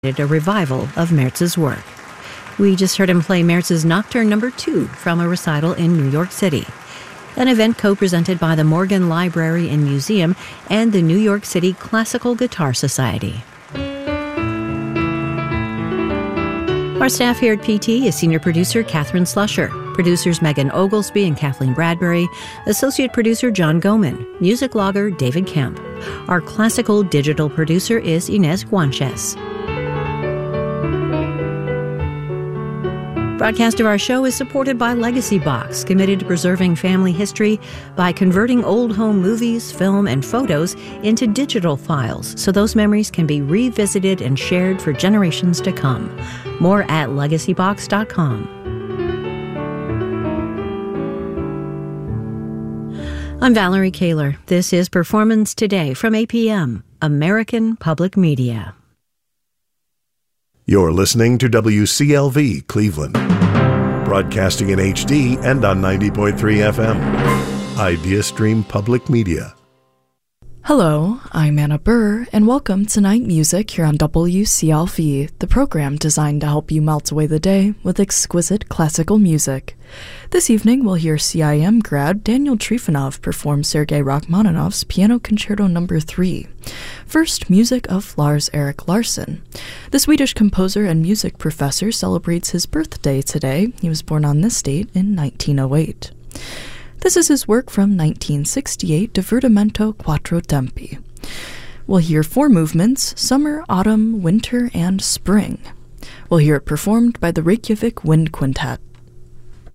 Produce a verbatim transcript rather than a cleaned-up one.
a revival of Mertz's work. We just heard him play Mertz's Nocturne Number two from a recital in New York City, an event co-presented by the Morgan Library and Museum and the New York City Classical Guitar Society. Our staff here at P T is senior producer Catherine Slusher, producers Megan Oglesby and Kathleen Bradbury, associate producer John Goman, music logger David Kemp. Our classical digital producer is Inez Guanches. Broadcast of our show is supported by Legacy Box, committed to preserving family history by converting old home movies, film, and photos into digital files so those memories can be revisited and shared for generations to come. More at legacy box dot com. I'm Valerie Kaler. This is Performance Today from A P M, American Public Media. You're listening to W C L V Cleveland, broadcasting in H D and on ninety point three F M. IdeaStream Public Media. Hello, I'm Anna Burr, and welcome to Night Music here on W C L V, the program designed to help you melt away the day with exquisite classical music. This evening, we'll hear C I M grad Daniel Trifonov perform Sergei Rachmaninoff's Piano Concerto Number three. First, music of Lars Erik Larsson. The Swedish composer and music professor celebrates his birthday today. He was born on this date in nineteen oh eight. This is his work from nineteen sixty-eight, Divertimento Quattro Tempi. We'll hear four movements: summer, autumn, winter, and spring. We'll hear it performed by the Reykjavik Wind Quintet.